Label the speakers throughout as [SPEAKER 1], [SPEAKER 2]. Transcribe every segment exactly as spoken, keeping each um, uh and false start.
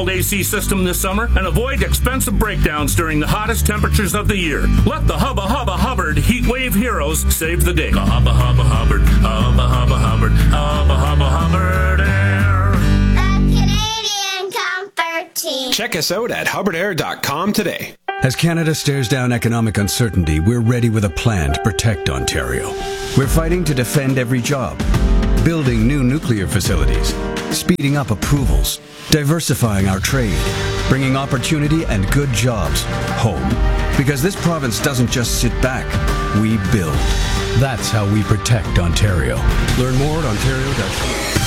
[SPEAKER 1] old A C system this summer and avoid expensive breakdowns during the hottest temperatures of the year. Let the Hubba Hubba Hubbard Heat Wave heroes save the day. Hubba Hubba Hubbard, Hubba Hubba Hubbard, Hubba Hubba Hubbard Air.
[SPEAKER 2] The Canadian Comfort Team.
[SPEAKER 3] Check us out at hubbard air dot com today.
[SPEAKER 4] As Canada stares down economic uncertainty, we're ready with a plan to protect Ontario. We're fighting to defend every job, building new nuclear facilities, speeding up approvals, diversifying our trade, bringing opportunity and good jobs home. Because this province doesn't just sit back, we build. That's how we protect Ontario. Learn more at ontario dot com.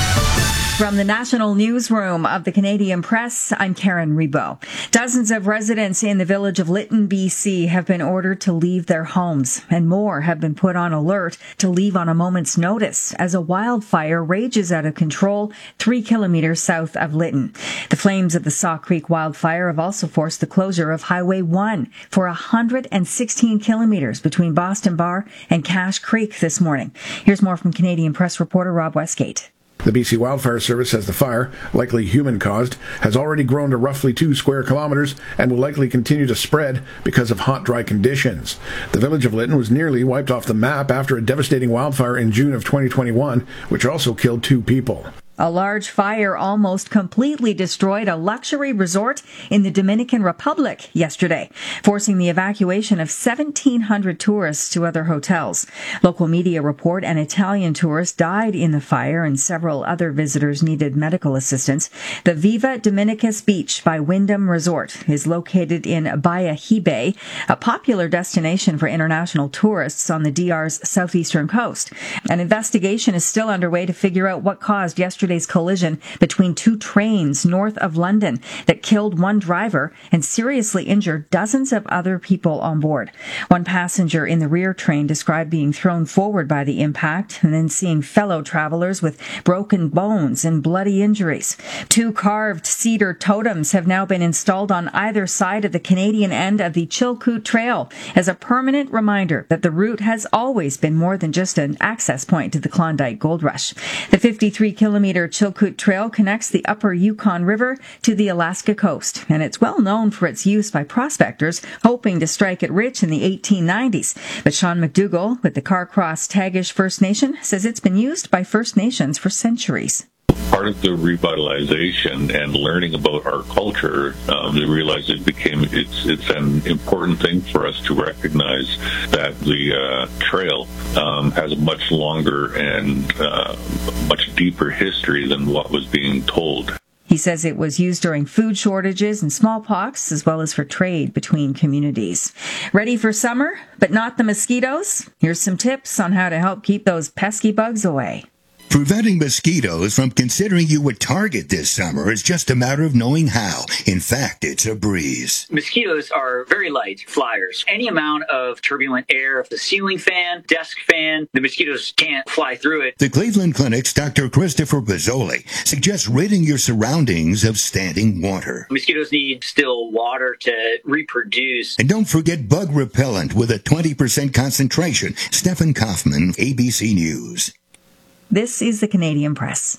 [SPEAKER 5] From the National Newsroom of the Canadian Press, I'm Karen Rebo. Dozens of residents in the village of Lytton, B C have been ordered to leave their homes, and more have been put on alert to leave on a moment's notice as a wildfire rages out of control three kilometers south of Lytton. The flames of the Saw Creek wildfire have also forced the closure of Highway one for one hundred sixteen kilometers between Boston Bar and Cache Creek this morning. Here's more from Canadian Press reporter Rob Westgate.
[SPEAKER 6] The B C Wildfire Service says the fire, likely human-caused, has already grown to roughly two square kilometers and will likely continue to spread because of hot, dry conditions. The village of Lytton was nearly wiped off the map after a devastating wildfire in June of twenty twenty-one, which also killed two people.
[SPEAKER 5] A large fire almost completely destroyed a luxury resort in the Dominican Republic yesterday, forcing the evacuation of seventeen hundred tourists to other hotels. Local media report an Italian tourist died in the fire and several other visitors needed medical assistance. The Viva Dominicus Beach by Wyndham Resort is located in Bayahibe, a popular destination for international tourists on the D R's southeastern coast. An investigation is still underway to figure out what caused yesterday's Yesterday's collision between two trains north of London that killed one driver and seriously injured dozens of other people on board. One passenger in the rear train described being thrown forward by the impact and then seeing fellow travelers with broken bones and bloody injuries. Two carved cedar totems have now been installed on either side of the Canadian end of the Chilkoot Trail as a permanent reminder that the route has always been more than just an access point to the Klondike Gold Rush. The fifty-three kilometer Chilkoot Trail connects the upper Yukon River to the Alaska coast, and it's well known for its use by prospectors hoping to strike it rich in the eighteen nineties. But Sean McDougall with the Carcross Tagish First Nation says it's been used by First Nations for centuries.
[SPEAKER 7] Part of the revitalization and learning about our culture, um, they realized it became it's it's an important thing for us to recognize that the uh, trail um, has a much longer and uh, much deeper history than what was being told.
[SPEAKER 5] He says it was used during food shortages and smallpox, as well as for trade between communities. Ready for summer, but not the mosquitoes? Here's some tips on how to help keep those pesky bugs away.
[SPEAKER 8] Preventing mosquitoes from considering you a target this summer is just a matter of knowing how. In fact, it's a breeze.
[SPEAKER 9] Mosquitoes are very light flyers. Any amount of turbulent air, the ceiling fan, desk fan, the mosquitoes can't fly through it.
[SPEAKER 8] The Cleveland Clinic's Doctor Christopher Bozzoli suggests ridding your surroundings of standing water.
[SPEAKER 9] Mosquitoes need still water to reproduce.
[SPEAKER 8] And don't forget bug repellent with a twenty percent concentration. Stephen Kaufman, A B C News.
[SPEAKER 5] This is the Canadian Press.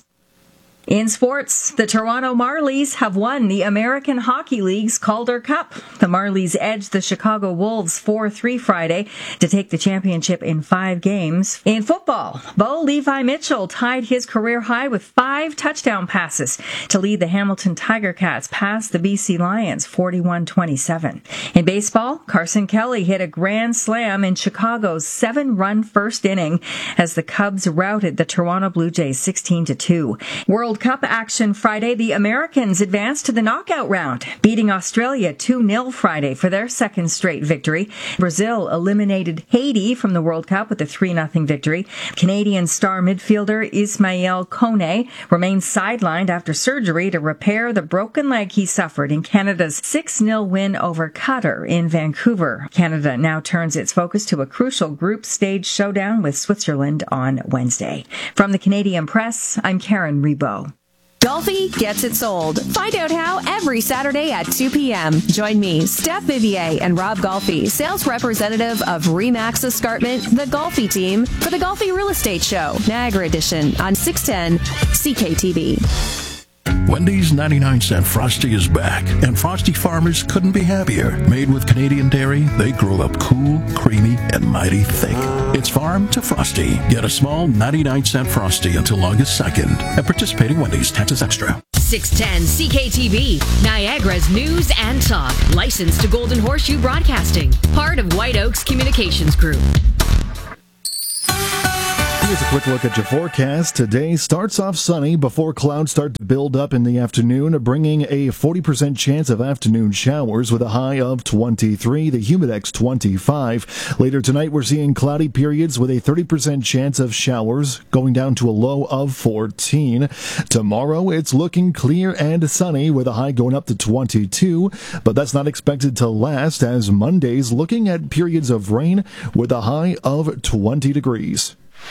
[SPEAKER 5] In sports, the Toronto Marlies have won the American Hockey League's Calder Cup. The Marlies edged the Chicago Wolves four three Friday to take the championship in five games. In football, Bo Levi Mitchell tied his career high with five touchdown passes to lead the Hamilton Tiger Cats past the B C Lions forty-one twenty-seven. In baseball, Carson Kelly hit a grand slam in Chicago's seven-run first inning as the Cubs routed the Toronto Blue Jays sixteen to two. World Cup action Friday, the Americans advanced to the knockout round, beating Australia two nil Friday for their second straight victory. Brazil eliminated Haiti from the World Cup with a three nothing victory. Canadian star midfielder Ismael Kone remains sidelined after surgery to repair the broken leg he suffered in Canada's six nil win over Qatar in Vancouver. Canada now turns its focus to a crucial group stage showdown with Switzerland on Wednesday. From the Canadian Press, I'm Karen Rebo.
[SPEAKER 10] Golfi gets it sold. Find out how every Saturday at two p.m. Join me, Steph Vivier, and Rob Golfi, sales representative of Remax Escarpment, the Golfi team, for the Golfi Real Estate Show, Niagara Edition, on six ten C K T V.
[SPEAKER 11] Wendy's ninety-nine cent Frosty is back, and Frosty farmers couldn't be happier. Made with Canadian dairy, they grow up cool, creamy, and mighty thick. It's farm to Frosty. Get a small ninety-nine cent Frosty until August second at participating Wendy's. Taxes extra.
[SPEAKER 12] six ten C K T V, Niagara's news and talk. Licensed to Golden Horseshoe Broadcasting. Part of White Oaks Communications Group.
[SPEAKER 13] Here's a quick look at your forecast. Today starts off sunny before clouds start to build up in the afternoon, bringing a forty percent chance of afternoon showers with a high of twenty-three, the Humidex twenty-five. Later tonight, we're seeing cloudy periods with a thirty percent chance of showers, going down to a low of fourteen. Tomorrow, it's looking clear and sunny with a high going up to twenty-two, but that's not expected to last, as Monday's looking at periods of rain with a high of twenty degrees.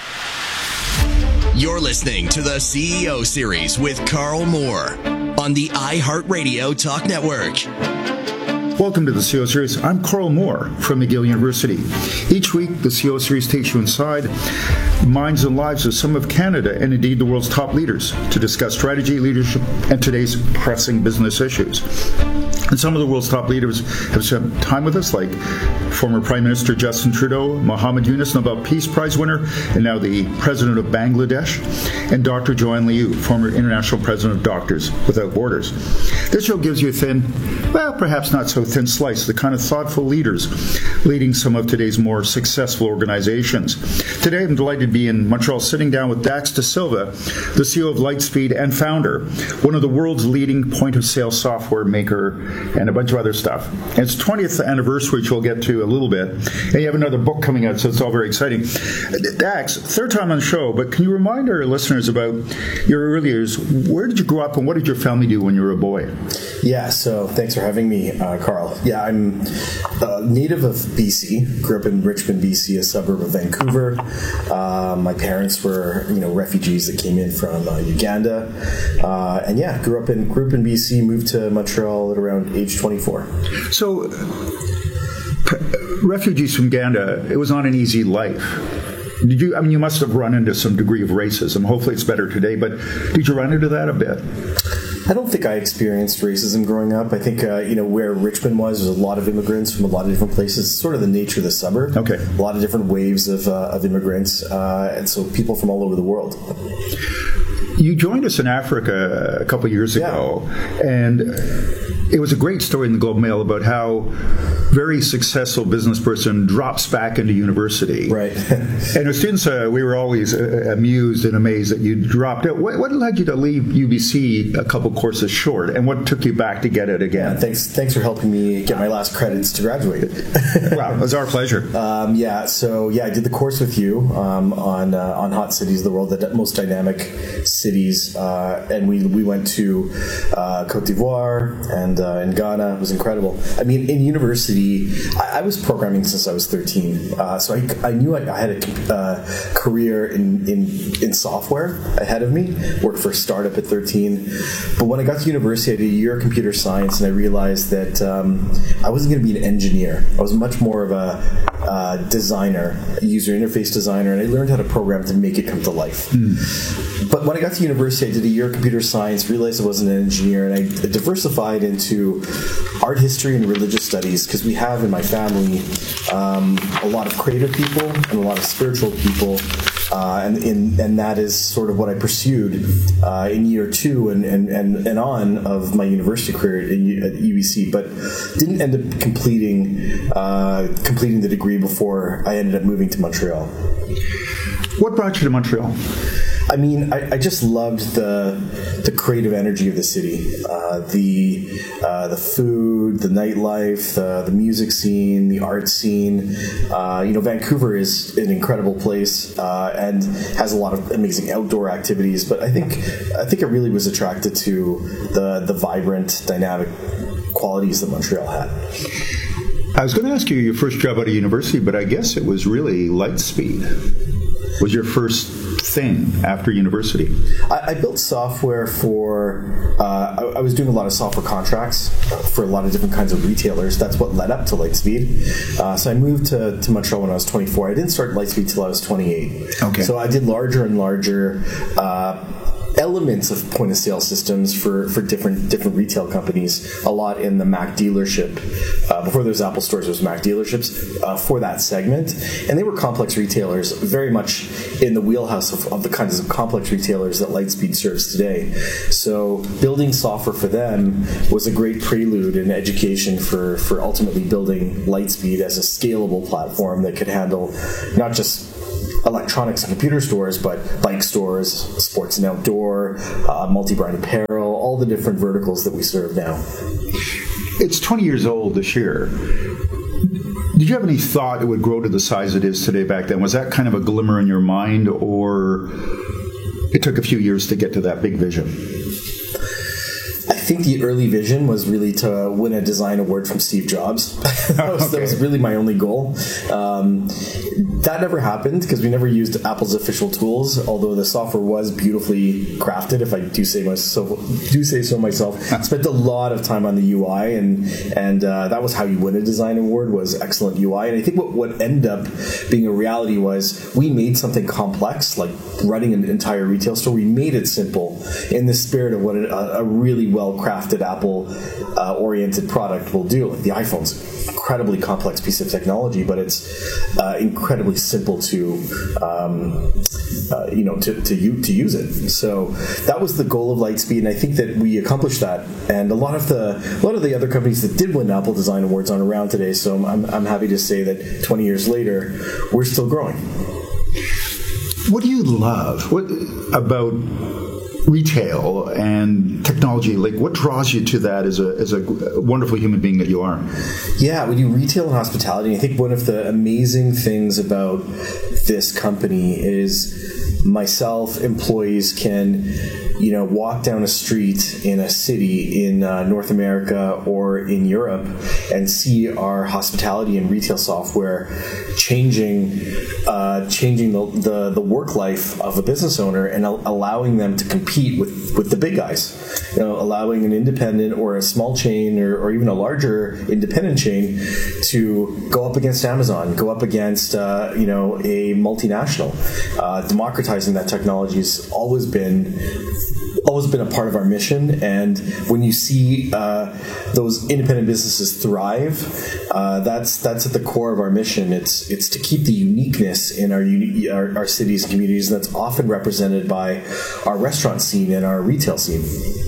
[SPEAKER 14] You're listening to the C E O Series with Carl Moore on the iHeartRadio Talk Network.
[SPEAKER 15] Welcome to the C E O Series. I'm Carl Moore from McGill University. Each week, the C E O Series takes you inside the minds and lives of some of Canada and indeed the world's top leaders to discuss strategy, leadership, and today's pressing business issues. And some of the world's top leaders have spent time with us, like former Prime Minister Justin Trudeau, Mohamed Yunus, Nobel Peace Prize winner, and now the President of Bangladesh, and Doctor Joanne Liu, former International President of Doctors Without Borders. This show gives you a thin, well, perhaps not so thin slice of the kind of thoughtful leaders leading some of today's more successful organizations. Today, I'm delighted to be in Montreal sitting down with Dax Da Silva, the C E O of Lightspeed and founder, one of the world's leading point-of-sale software maker, and a bunch of other stuff. And it's twentieth anniversary, which we'll get to a little bit. And you have another book coming out, so it's all very exciting. Dax, third time on the show, but can you remind our listeners about your early years? Where did you grow up, and what did your family do when you were a boy?
[SPEAKER 16] Yeah, so thanks for having me, uh, Carl. Yeah, I'm a native of B C. Grew up in Richmond, B C, a suburb of Vancouver. Uh, my parents were, you know, refugees that came in from uh, Uganda, uh, and yeah, grew up in grew up in B C. Moved to Montreal at around age twenty-four.
[SPEAKER 15] So, refugees from Uganda, it was not an easy life. Did you? I mean, you must have run into some degree of racism. Hopefully, it's better today. But did you run into that a bit?
[SPEAKER 16] I don't think I experienced racism growing up. I think, uh, you know, where Richmond was, there's a lot of immigrants from a lot of different places. It's sort of the nature of the suburb.
[SPEAKER 15] Okay.
[SPEAKER 16] A lot of different waves of, uh, of immigrants, uh, and so people from all over the world.
[SPEAKER 15] You joined us in Africa a couple of years ago, yeah. and it was a great story in the Globe and Mail about how very successful business person drops back into university.
[SPEAKER 16] Right.
[SPEAKER 15] And as students, uh, we were always uh, amused and amazed that you dropped out. What, what led you to leave U B C a couple courses short, and what took you back to get it again?
[SPEAKER 16] Yeah, thanks Thanks for helping me get my last credits to graduate.
[SPEAKER 15] Wow, it was our pleasure.
[SPEAKER 16] Um, yeah, so yeah, I did the course with you um, on uh, on Hot Cities of the World, the most dynamic cities, uh, and we we went to uh, Cote d'Ivoire and uh, in Ghana. It was incredible. I mean, in university, I, I was programming since I was thirteen, uh, so I, I knew I, I had a uh, career in, in in software ahead of me. Worked for a startup at thirteen, but when I got to university, I did a year of computer science, and I realized that um, I wasn't going to be an engineer. I was much more of a uh, designer, a user interface designer, and I learned how to program to make it come to life. Mm. But when I got to university, I did a year of computer science, realized I wasn't an engineer, and I diversified into art history and religious studies, because we have in my family um, a lot of creative people and a lot of spiritual people, uh, and in, and that is sort of what I pursued uh, in year two and, and, and, and on of my university career at U B C, but didn't end up completing uh, completing the degree before I ended up moving to Montreal.
[SPEAKER 15] What brought you to Montreal?
[SPEAKER 16] I mean, I, I just loved the the creative energy of the city, uh, the uh, the food, the nightlife, the, the music scene, the art scene. Uh, you know, Vancouver is an incredible place uh, and has a lot of amazing outdoor activities. But I think I think I really was attracted to the the vibrant, dynamic qualities that Montreal had.
[SPEAKER 15] I was going to ask you your first job out of university, but I guess it was really Lightspeed. Was your first thing after university?
[SPEAKER 16] I, I built software for, uh, I, I was doing a lot of software contracts for a lot of different kinds of retailers. That's what led up to Lightspeed. Uh, so I moved to, to Montreal when I was twenty-four. I didn't start Lightspeed till I was twenty-eight.
[SPEAKER 15] Okay.
[SPEAKER 16] So I did larger and larger uh, elements of point of sale systems for, for different different retail companies, a lot in the Mac dealership. Uh, before there was Apple stores, there was Mac dealerships uh, for that segment. And they were complex retailers, very much in the wheelhouse of, of the kinds of complex retailers that Lightspeed serves today. So building software for them was a great prelude and education for, for ultimately building Lightspeed as a scalable platform that could handle not just electronics and computer stores, but bike stores, sports and outdoor, uh, multi-brand apparel, all the different verticals that we serve now.
[SPEAKER 15] It's twenty years old this year. Did you have any thought it would grow to the size it is today back then? Was that kind of a glimmer in your mind, or it took a few years to get to that big vision?
[SPEAKER 16] I think the early vision was really to win a design award from Steve Jobs. that, was, okay. that was really my only goal. Um, that never happened because we never used Apple's official tools, although the software was beautifully crafted, if I do say myself, do say so myself. I spent a lot of time on the U I, and and uh, that was how you win a design award, was excellent U I. And I think what, what ended up being a reality was we made something complex, like running an entire retail store. We made it simple in the spirit of what a, a really well-crafted Apple-oriented uh, product will do. Like the iPhone's an incredibly complex piece of technology, but it's uh, incredibly simple to, um, uh, you know, to to, u- to use it. So that was the goal of Lightspeed, and I think that we accomplished that. And a lot of the a lot of the other companies that did win Apple Design Awards aren't around today. So I'm I'm happy to say that twenty years later, we're still growing.
[SPEAKER 15] What do you love what about retail and technology? Like, what draws you to that as a as a wonderful human being that you are?
[SPEAKER 16] Yeah, we do retail and hospitality. I think one of the amazing things about this company is myself, employees can, you know, walk down a street in a city in uh, North America or in Europe and see our hospitality and retail software changing, uh, changing the, the the work life of a business owner and al- allowing them to compete with, with the big guys. You know, allowing an independent or a small chain or, or even a larger independent chain to go up against Amazon, go up against uh, you know a multinational. Uh, democratizing that technology has always been always been a part of our mission, and when you see uh, those independent businesses thrive, uh, that's that's at the core of our mission. It's it's to keep the uniqueness in our, uni- our our cities and communities, and that's often represented by our restaurant scene and our retail scene.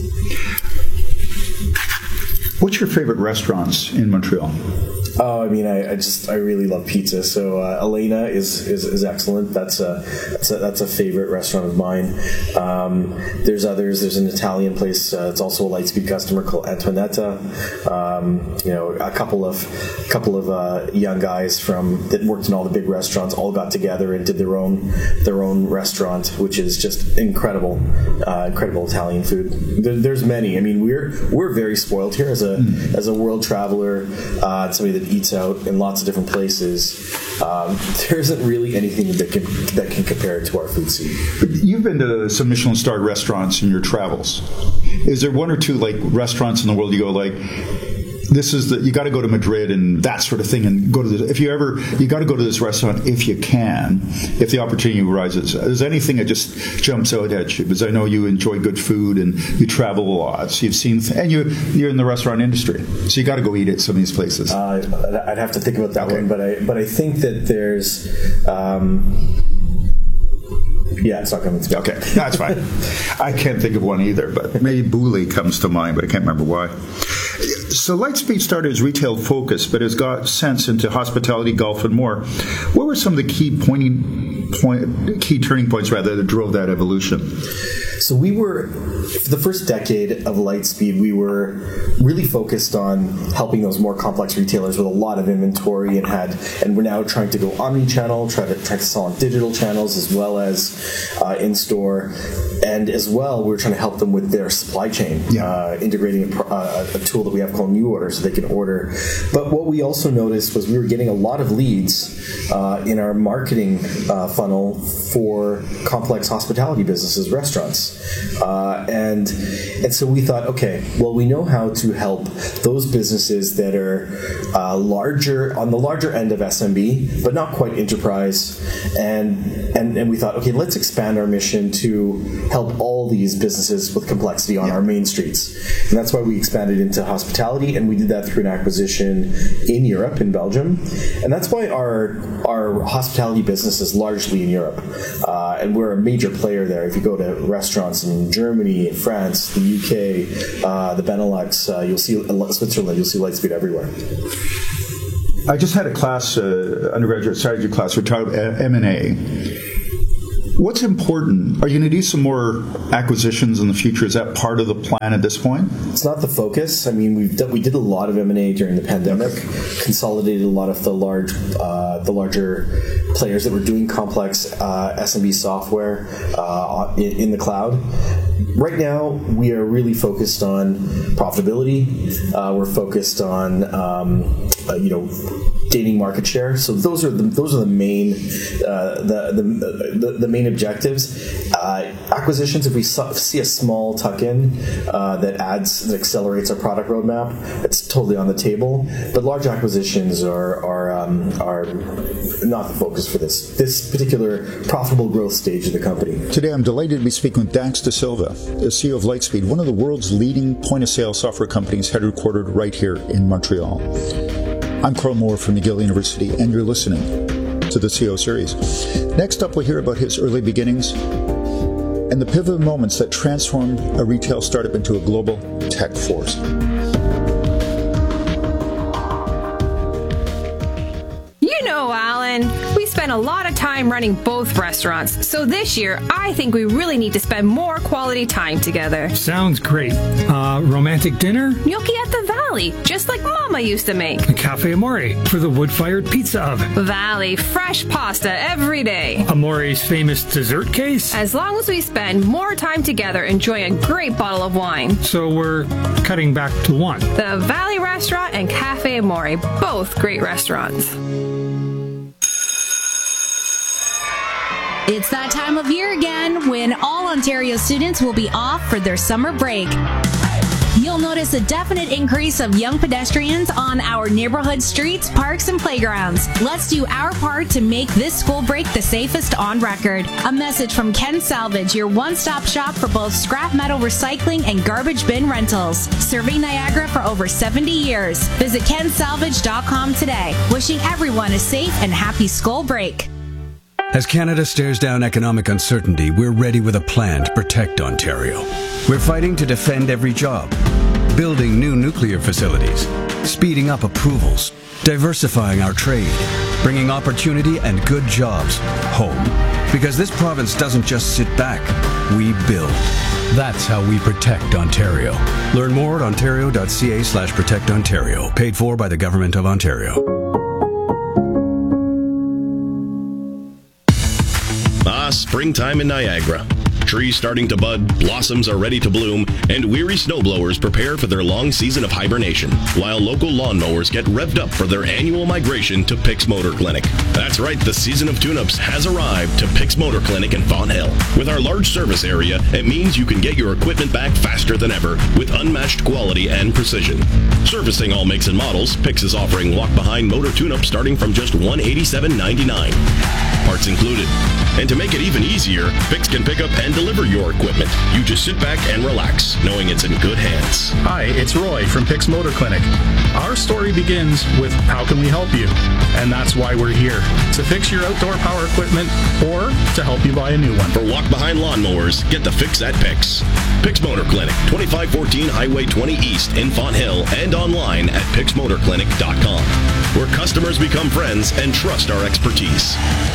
[SPEAKER 15] What's your favorite restaurants in Montreal?
[SPEAKER 16] Oh, I mean, I, I just I really love pizza. So uh, Elena is, is is excellent. That's a that's a that's a favorite restaurant of mine. Um, there's others. There's an Italian place. Uh, it's also a Lightspeed customer called Antoinetta. Um, you know, a couple of couple of uh, young guys from that worked in all the big restaurants all got together and did their own their own restaurant, which is just incredible, uh, incredible Italian food. There, there's many. I mean, we're we're very spoiled here as a mm. as a world traveler, uh, somebody that eats out in lots of different places. Um, there isn't really anything that can that can compare to our food scene.
[SPEAKER 15] You've been to some Michelin-starred restaurants in your travels. Is there one or two like restaurants in the world you go like, this is the you got to go to Madrid and that sort of thing, and go to the, if you ever you got to go to this restaurant if you can, if the opportunity arises. Is there anything that just jumps out at you? Because I know you enjoy good food and you travel a lot, so you've seen and you you're in the restaurant industry, so you got to go eat at some of these places.
[SPEAKER 16] Uh, I'd have to think about that
[SPEAKER 15] okay.
[SPEAKER 16] one, but I but I think that there's. Um, Yeah, it's not coming to me.
[SPEAKER 15] Okay, that's fine. I can't think of one either, but maybe Booley comes to mind, but I can't remember why. So Lightspeed started as retail focused, but has got sense into hospitality, golf, and more. What were some of the key pointing point, key turning points rather that drove that evolution?
[SPEAKER 16] So we were, for the first decade of Lightspeed, we were really focused on helping those more complex retailers with a lot of inventory, and had, and we're now trying to go omni-channel, try to try to sell on digital channels as well as uh, in store, and as well we're trying to help them with their supply chain, yeah. uh, integrating a, uh, a tool that we have called New Order so they can order. But what we also noticed was we were getting a lot of leads uh, in our marketing uh, funnel for complex hospitality businesses, restaurants. Uh, and and so we thought, okay, well, we know how to help those businesses that are uh, larger, on the larger end of S M B, but not quite enterprise. And, and and we thought, okay, let's expand our mission to help help all these businesses with complexity on yeah. our main streets. And that's why we expanded into hospitality, and we did that through an acquisition in Europe, in Belgium. And that's why our our hospitality business is largely in Europe. Uh, and we're a major player there. If you go to restaurants in Germany, France, the U K, uh, the Benelux, uh, you'll see uh, Switzerland, you'll see Lightspeed everywhere.
[SPEAKER 15] I just had a class, uh, undergraduate strategy class, we talked about M and A. What's important? Are you going to do some more acquisitions in the future? Is that part of the plan at this point?
[SPEAKER 16] It's not the focus. I mean, we've done, we did a lot of M and A during the pandemic, consolidated a lot of the large, uh, the larger players that were doing complex uh, S M B software uh, in, in the cloud. Right now, we are really focused on profitability. Uh, we're focused on, um, uh, you know, gaining market share. So those are the those are the main uh, the, the the the main objectives. Uh, acquisitions, if we see a small tuck-in uh, that adds that accelerates our product roadmap, it's totally on the table. But large acquisitions are are um, are not the focus for this this particular profitable growth stage of the company.
[SPEAKER 15] Today, I'm delighted to be speaking with Dax De Silva, the C E O of Lightspeed, one of the world's leading point-of-sale software companies, headquartered right here in Montreal. I'm Carl Moore from McGill University, and you're listening to the C E O Series. Next up, we'll hear about his early beginnings and the pivotal moments that transformed a retail startup into a global tech force.
[SPEAKER 10] You know, Alan, we spent a lot of time running both restaurants, so this year I think we really need to spend more quality time together.
[SPEAKER 17] Sounds great. Uh, romantic dinner?
[SPEAKER 10] Gnocchi at the Valley, just like Mama used to make.
[SPEAKER 17] A Cafe Amore for the wood-fired pizza oven.
[SPEAKER 10] Valley, fresh pasta every day.
[SPEAKER 17] Amore's famous dessert case?
[SPEAKER 10] As long as we spend more time together enjoying a great bottle of wine.
[SPEAKER 17] So we're cutting back to one.
[SPEAKER 10] The Valley Restaurant and Cafe Amore, both great restaurants.
[SPEAKER 18] It's that time of year again when all Ontario students will be off for their summer break. You'll notice a definite increase of young pedestrians on our neighborhood streets, parks, and playgrounds. Let's do our part to make this school break the safest on record. A message from Ken Salvage, your one-stop shop for both scrap metal recycling and garbage bin rentals. Serving Niagara for over seventy years. Visit ken salvage dot com today. Wishing everyone a safe and happy school break.
[SPEAKER 4] As Canada stares down economic uncertainty, we're ready with a plan to protect Ontario. We're fighting to defend every job, building new nuclear facilities, speeding up approvals, diversifying our trade, bringing opportunity and good jobs home. Because this province doesn't just sit back, we build. That's how we protect Ontario. Learn more at ontario.ca slash protect Ontario. Paid for by the Government of Ontario.
[SPEAKER 19] Ah, springtime in Niagara. Trees starting to bud, blossoms are ready to bloom, and weary snowblowers prepare for their long season of hibernation, while local lawnmowers get revved up for their annual migration to Pix Motor Clinic. That's right, the season of tune-ups has arrived to Pix Motor Clinic in Fonthill. With our large service area, it means you can get your equipment back faster than ever with unmatched quality and precision. Servicing all makes and models, Pix is offering walk-behind motor tune-ups starting from just one hundred eighty-seven dollars and ninety-nine cents. Parts included. And to make it even easier, Pix can pick up and deliver your equipment. You just sit back and relax, knowing it's in good hands.
[SPEAKER 20] Hi, it's Roy from Pix Motor Clinic. Our story begins with how can we help you? And that's why we're here, to fix your outdoor power equipment or to help you buy a new one.
[SPEAKER 19] For walk-behind lawnmowers, get the fix at Pix. Pix Motor Clinic, twenty-five fourteen Highway twenty East in Fonthill, and online at pix motor clinic dot com, where customers become friends and trust our expertise.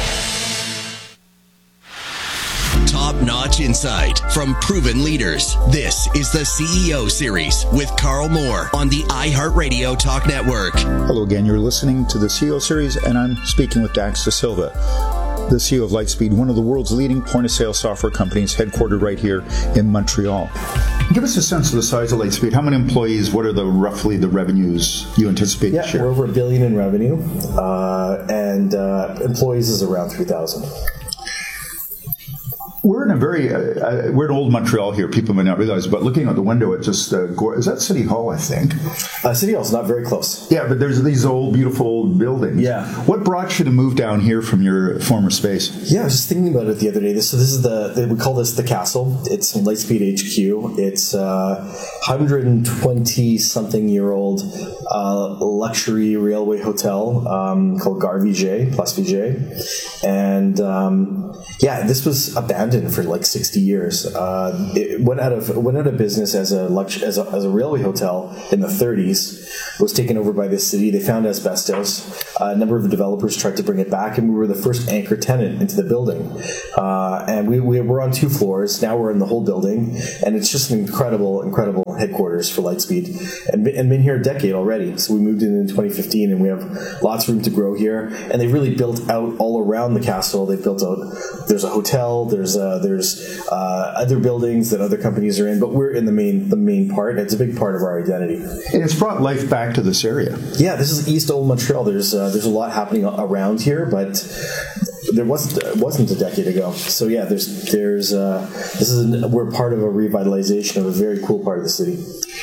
[SPEAKER 14] Top-notch insight from proven leaders. This is the C E O Series with Carl Moore on the iHeartRadio Talk Network.
[SPEAKER 15] Hello again. You're listening to the C E O Series, and I'm speaking with Dax De Silva, the C E O of Lightspeed, one of the world's leading point-of-sale software companies, headquartered right here in Montreal. Give us a sense of the size of Lightspeed. How many employees? What are the roughly the revenues you anticipate
[SPEAKER 16] yeah,
[SPEAKER 15] this year?
[SPEAKER 16] We're over a billion in revenue, uh, and uh, employees is around three thousand.
[SPEAKER 15] Where we're in a very, uh, uh, we're in old Montreal here. People may not realize, but looking out the window, it's just, uh, go- is that City Hall, I think?
[SPEAKER 16] Uh, City Hall's not very close.
[SPEAKER 15] Yeah, but there's these old, beautiful buildings.
[SPEAKER 16] Yeah.
[SPEAKER 15] What brought you to move down here from your former space?
[SPEAKER 16] Yeah, I was just thinking about it the other day. This, so this is the, we call this the Castle. It's Lightspeed H Q. It's a one hundred twenty-something year old uh, luxury railway hotel um, called Gare Viget, Place Viget. And um, yeah, this was abandoned for like sixty years. Uh, it went out of went out of business as a, lux- as a as a railway hotel in the thirties. It was taken over by the city. They found asbestos. Uh, a number of developers tried to bring it back, and we were the first anchor tenant into the building. Uh, and we, we were on two floors. Now we're in the whole building, and it's just an incredible, incredible headquarters for Lightspeed, and, and been here a decade already. So we moved in in twenty fifteen, and we have lots of room to grow here. And they really built out all around the castle. They built out. There's a hotel. There's uh, there's uh, other buildings that other companies are in, but we're in the main the main part. It's a big part of our identity.
[SPEAKER 15] And it's brought life back to this area.
[SPEAKER 16] Yeah, this is East Old Montreal. There's uh, there's a lot happening around here, but there wasn't wasn't a decade ago. So yeah, there's there's uh, this is a, we're part of a revitalization of a very cool part of the city.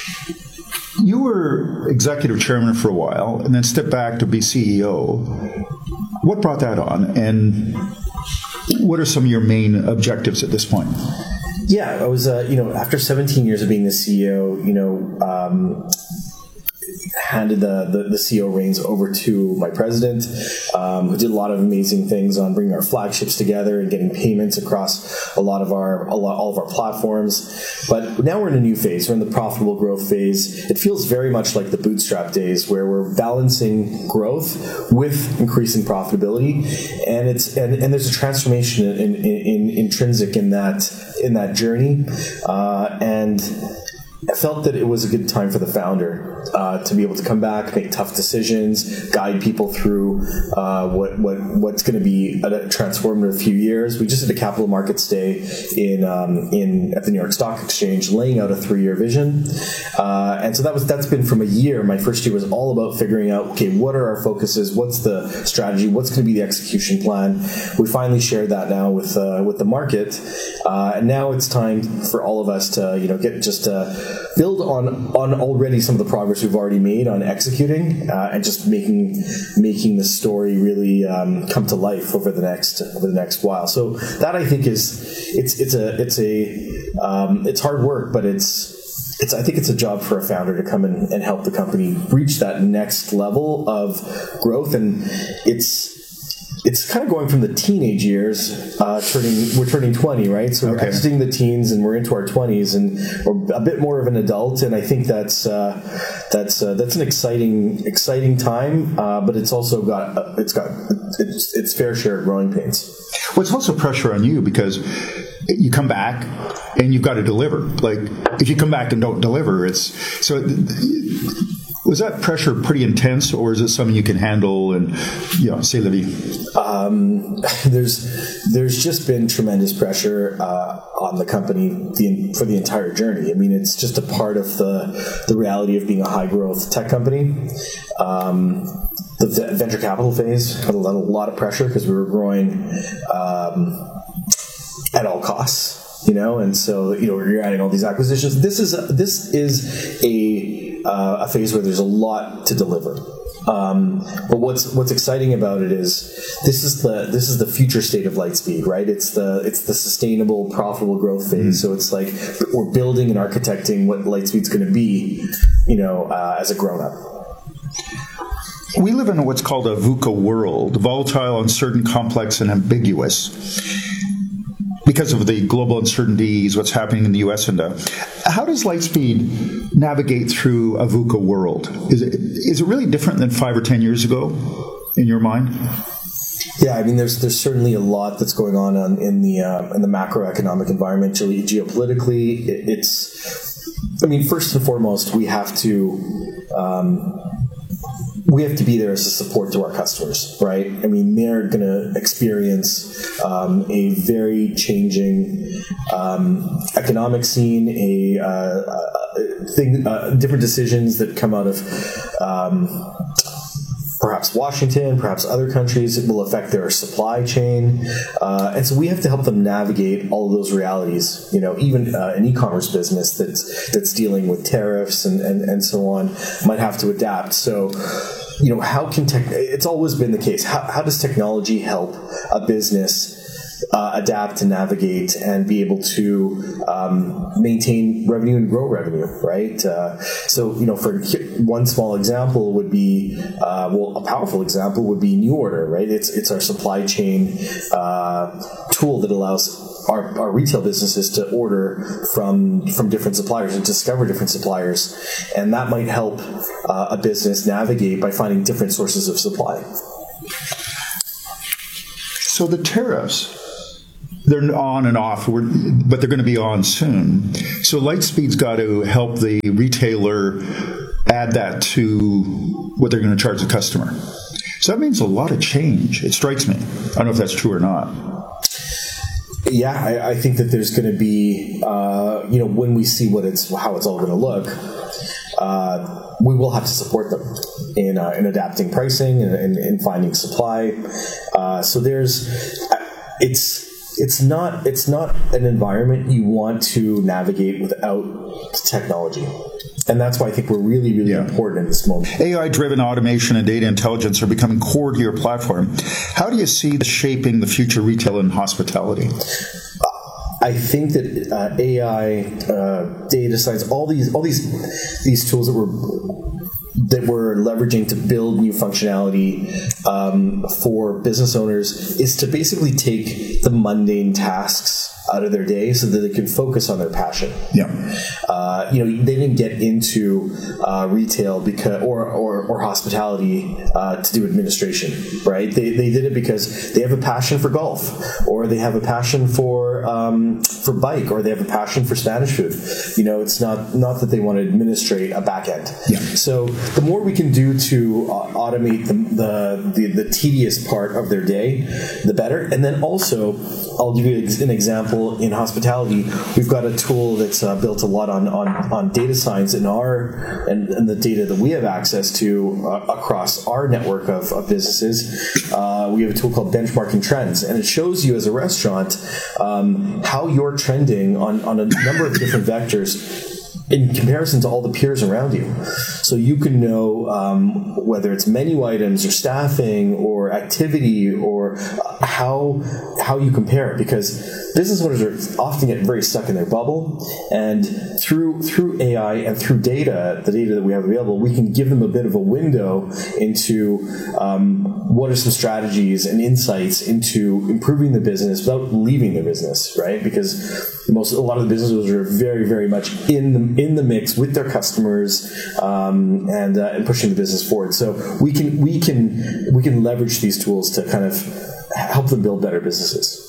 [SPEAKER 15] You were executive chairman for a while, and then stepped back to be C E O. What brought that on, and what are some of your main objectives at this point?
[SPEAKER 16] Yeah, I was uh, you know after seventeen years of being the C E O, you know. Um, handed the, the, the C E O reins over to my president, um, who did a lot of amazing things on bringing our flagships together and getting payments across a lot of our a lot, all of our platforms. But now we're in a new phase. We're in the profitable growth phase. It feels very much like the bootstrap days, where we're balancing growth with increasing profitability, and it's and, and there's a transformation in, in, in intrinsic in that in that journey, uh, and I felt that it was a good time for the founder uh, to be able to come back, make tough decisions, guide people through uh, what what what's going to be a transformative few years. We just did a capital markets day in um, in at the New York Stock Exchange, laying out a three-year vision, uh, and so that was that's been from a year. My first year was all about figuring out, okay, what are our focuses? What's the strategy? What's going to be the execution plan? We finally shared that now with uh, with the market, uh, and now it's time for all of us to you know get just. Uh, build on on already some of the progress we've already made on executing uh, and just making making the story really um, come to life over the next over the next while. So that I think is it's it's a it's a um, it's hard work, but it's it's I think it's a job for a founder to come in and help the company reach that next level of growth, and it's. It's kind of going from the teenage years, uh, turning we're turning twenty, right? So we're
[SPEAKER 15] Okay.
[SPEAKER 16] exiting the teens and we're into our twenties, and we're a bit more of an adult. And I think that's uh, that's uh, that's an exciting exciting time, uh, but it's also got uh, it's got it's, it's fair share of growing pains.
[SPEAKER 15] Well, it's also pressure on you because you come back and you've got to deliver. Like, if you come back and don't deliver, it's so. Was that pressure pretty intense, or is it something you can handle and, you know, say la vie?
[SPEAKER 16] Um, there's there's just been tremendous pressure uh, on the company the, for the entire journey. I mean, it's just a part of the the reality of being a high growth tech company. Um, the v- venture capital phase had a lot, a lot of pressure because we were growing um, at all costs, you know, and so you know you're adding all these acquisitions. This is a, this is a uh, a phase where there's a lot to deliver. Um, but what's what's exciting about it is this is the this is the future state of Lightspeed, right? It's the it's the sustainable, profitable growth phase. Mm-hmm. So it's like we're building and architecting what Lightspeed's going to be, you know, uh, as a grown up.
[SPEAKER 15] We live in what's called a VUCA world, volatile, uncertain, complex, and ambiguous. Because of the global uncertainties, what's happening in the U S and uh, how does Lightspeed navigate through a VUCA world? Is it is it really different than five or ten years ago, in your mind?
[SPEAKER 16] Yeah, I mean, there's there's certainly a lot that's going on, on in the uh, in the macroeconomic environment, ge- geopolitically. It, it's, I mean, first and foremost, we have to. Um, We have to be there as a support to our customers, right? I mean, they're going to experience um, a very changing um, economic scene, a uh, thing, uh, different decisions that come out of um, perhaps Washington, perhaps other countries. It will affect their supply chain. Uh, and so we have to help them navigate all of those realities. You know, even uh, an e-commerce business that's that's dealing with tariffs and, and, and so on might have to adapt. So, you know, how can tech, it's always been the case. How, how does technology help a business Uh, adapt and navigate and be able to um, maintain revenue and grow revenue, right? Uh, so, you know, for one small example would be, uh, well, a powerful example would be New Order, right? It's it's our supply chain uh, tool that allows our, our retail businesses to order from from different suppliers and discover different suppliers, and that might help uh, a business navigate by finding different sources of supply.
[SPEAKER 15] So the tariffs, they're on and off, but they're going to be on soon. So Lightspeed's got to help the retailer add that to what they're going to charge the customer. So that means a lot of change. It strikes me. I don't know if that's true or not.
[SPEAKER 16] Yeah, I, I think that there's going to be, uh, you know, when we see what it's how it's all going to look, uh, we will have to support them in uh, in adapting pricing and, and, and finding supply. Uh, so there's, it's. It's not it's not an environment you want to navigate without technology. And that's why I think we're really, really yeah. important in this moment.
[SPEAKER 15] A I-driven automation and data intelligence are becoming core to your platform. How do you see this shaping the future retail and hospitality?
[SPEAKER 16] I think that uh, A I, uh, data science, all these all these these tools that we're that we're leveraging to build new functionality um, for business owners is to basically take the mundane tasks out of their day so that they can focus on their passion.
[SPEAKER 15] Yeah.
[SPEAKER 16] Uh, you know, they didn't get into uh, retail because or or, or hospitality uh, to do administration, right? They they did it because they have a passion for golf, or they have a passion for um, for bike, or they have a passion for Spanish food. You know, it's not not that they want to administrate a back end.
[SPEAKER 15] Yeah.
[SPEAKER 16] So the more we can do to uh, automate the, the the the tedious part of their day, the better. And then also, I'll give you an example. In hospitality, we've got a tool that's uh, built a lot on, on, on data science in our and, and the data that we have access to uh, across our network of, of businesses. Uh, we have a tool called Benchmarking Trends, and it shows you as a restaurant um, how you're trending on, on a number of different vectors in comparison to all the peers around you. So you can know um, whether it's menu items or staffing or activity or uh, how how you compare, because business owners are often get very stuck in their bubble, and through through A I and through data, the data that we have available, we can give them a bit of a window into um, what are some strategies and insights into improving the business without leaving the business, right? Because most a lot of the businesses are very very much in the in the mix with their customers um, and uh, and pushing the business forward. So we can we can we can leverage these tools to kind of help them build better businesses.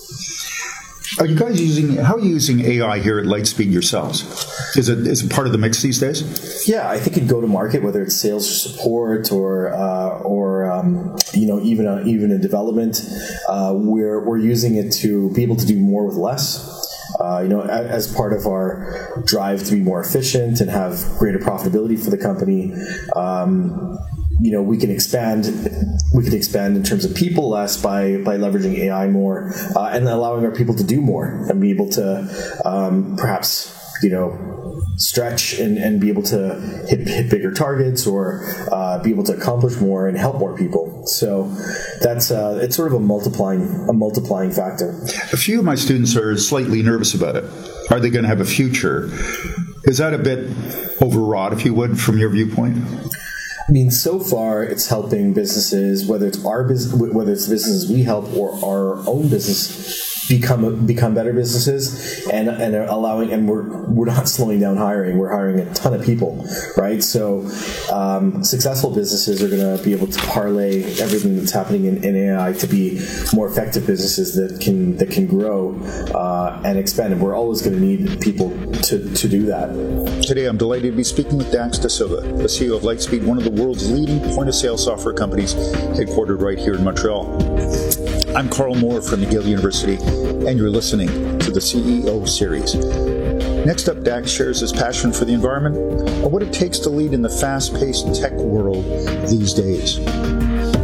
[SPEAKER 15] Are you guys using, how are you using A I here at Lightspeed yourselves? Is it is it part of the mix these days?
[SPEAKER 16] Yeah, I think in go-to-market, whether it's sales or support or uh, or um, you know even uh, even in development, uh, we're we're using it to be able to do more with less. Uh, you know, as part of our drive to be more efficient and have greater profitability for the company. Um, You know, we can expand. We can expand in terms of people less by by leveraging A I more, uh, and allowing our people to do more and be able to um, perhaps you know stretch and, and be able to hit, hit bigger targets or uh, be able to accomplish more and help more people. So that's uh, it's sort of a multiplying a multiplying factor.
[SPEAKER 15] A few of my students are slightly nervous about it. Are they going to have a future? Is that a bit overwrought, if you would, from your viewpoint?
[SPEAKER 16] I mean, so far it's helping businesses, whether it's our business, whether it's businesses we help or our own business, become become better businesses, and and are allowing, and we're we're not slowing down hiring. We're hiring a ton of people, right? So um, successful businesses are going to be able to parlay everything that's happening in, in A I to be more effective businesses that can that can grow uh, and expand. And we're always going to need people to to do that.
[SPEAKER 15] Today, I'm delighted to be speaking with Dax Dasilva, the C E O of Lightspeed, one of the world's leading point-of-sale software companies, headquartered right here in Montreal. I'm Carl Moore from McGill University, and you're listening to the C E O Series. Next up, Dax shares his passion for the environment and what it takes to lead in the fast-paced tech world these days.